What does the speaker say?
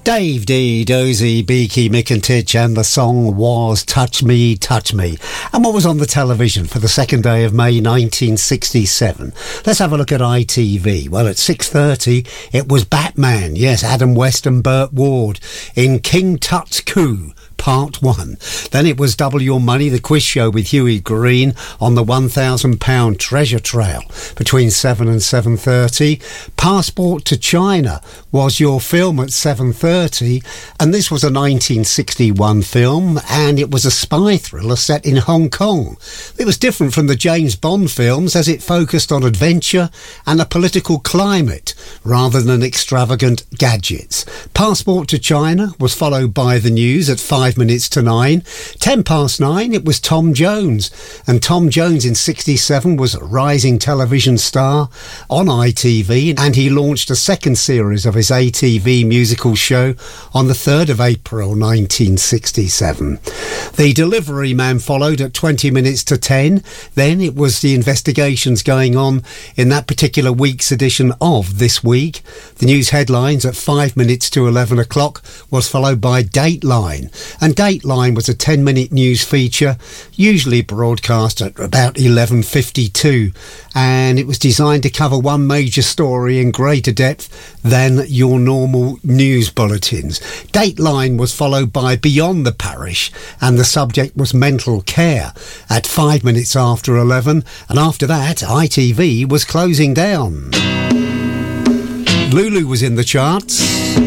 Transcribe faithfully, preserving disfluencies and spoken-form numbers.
Dave D, Dozy, Beaky, Mick and Titch, and the song was Touch Me, Touch Me. And what was on the television for the second day of May nineteen sixty-seven? Let's have a look at I T V. Well, at six thirty, it was Batman. Yes, Adam West and Burt Ward in King Tut's Coup. Part one. Then it was Double Your Money, the quiz show with Huey Green on the one thousand pound treasure trail between seven and seven thirty. Passport to China was your film at seven thirty, and this was a nineteen sixty-one film, and it was a spy thriller set in Hong Kong. It was different from the James Bond films as it focused on adventure and a political climate rather than extravagant gadgets. Passport to China was followed by the news at five minutes to nine. Ten past nine, it was Tom Jones. And Tom Jones in sixty-seven was a rising television star on I T V, and he launched a second series of his A T V musical show on the third of April nineteen sixty-seven. The Delivery Man followed at twenty minutes to ten. Then it was the investigations going on in that particular week's edition of This Week. The news headlines at five minutes to eleven o'clock was followed by Dateline. And Dateline was a ten minute news feature, usually broadcast at about eleven fifty-two, and it was designed to cover one major story in greater depth than your normal news bulletins. Dateline was followed by Beyond the Parish, and the subject was mental care at five minutes after eleven, and after that I T V was closing down. Lulu was in the charts.